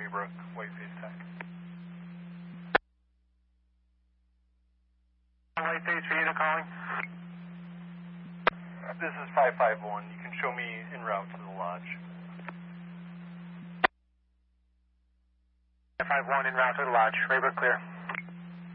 Raybrook, Whiteface Tech. Whiteface, Vita calling. This is 551. You can show me en route to the lodge. 551 en route to the lodge. Raybrook clear.